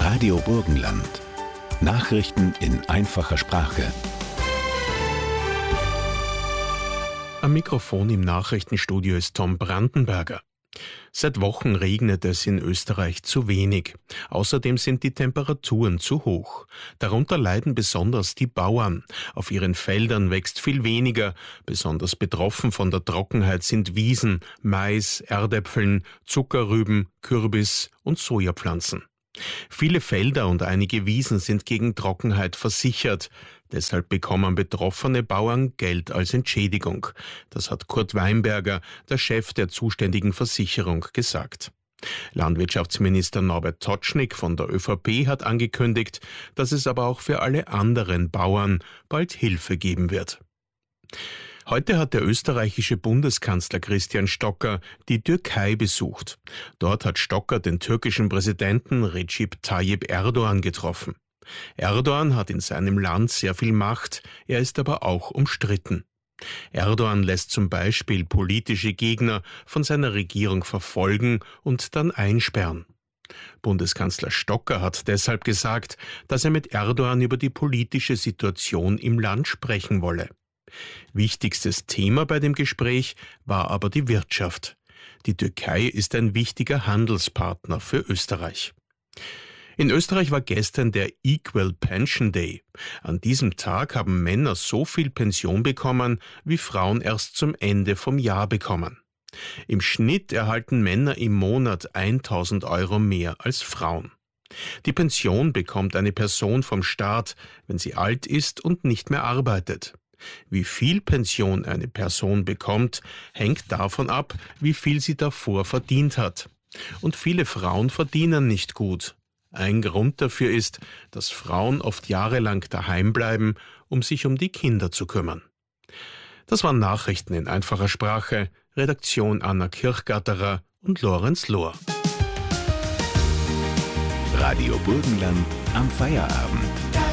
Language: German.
Radio Burgenland. Nachrichten in einfacher Sprache. Am Mikrofon im Nachrichtenstudio ist Tom Brandenberger. Seit Wochen regnet es in Österreich zu wenig. Außerdem sind die Temperaturen zu hoch. Darunter leiden besonders die Bauern. Auf ihren Feldern wächst viel weniger. Besonders betroffen von der Trockenheit sind Wiesen, Mais, Erdäpfeln, Zuckerrüben, Kürbis und Sojapflanzen. Viele Felder und einige Wiesen sind gegen Trockenheit versichert. Deshalb bekommen betroffene Bauern Geld als Entschädigung. Das hat Kurt Weinberger, der Chef der zuständigen Versicherung, gesagt. Landwirtschaftsminister Norbert Totschnig von der ÖVP hat angekündigt, dass es aber auch für alle anderen Bauern bald Hilfe geben wird. Heute hat der österreichische Bundeskanzler Christian Stocker die Türkei besucht. Dort hat Stocker den türkischen Präsidenten Recep Tayyip Erdoğan getroffen. Erdoğan hat in seinem Land sehr viel Macht, er ist aber auch umstritten. Erdoğan lässt zum Beispiel politische Gegner von seiner Regierung verfolgen und dann einsperren. Bundeskanzler Stocker hat deshalb gesagt, dass er mit Erdoğan über die politische Situation im Land sprechen wolle. Wichtigstes Thema bei dem Gespräch war aber die Wirtschaft. Die Türkei ist ein wichtiger Handelspartner für Österreich. In Österreich war gestern der Equal Pension Day. An diesem Tag haben Männer so viel Pension bekommen, wie Frauen erst zum Ende vom Jahr bekommen. Im Schnitt erhalten Männer im Monat 1.000 Euro mehr als Frauen. Die Pension bekommt eine Person vom Staat, wenn sie alt ist und nicht mehr arbeitet. Wie viel Pension eine Person bekommt, hängt davon ab, wie viel sie davor verdient hat. Und viele Frauen verdienen nicht gut. Ein Grund dafür ist, dass Frauen oft jahrelang daheim bleiben, um sich um die Kinder zu kümmern. Das waren Nachrichten in einfacher Sprache, Redaktion Anna Kirchgatterer und Lorenz Lohr. Radio Burgenland am Feierabend.